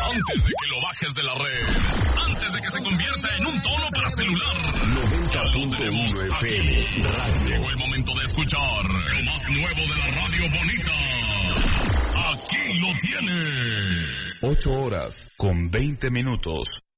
Antes de que lo bajes de la red, antes de que se convierta en un tono para celular, 90.1 FM Radio. Llegó el momento de escuchar lo más nuevo de la radio bonita. Aquí lo tienes. 8 horas con 20 minutos.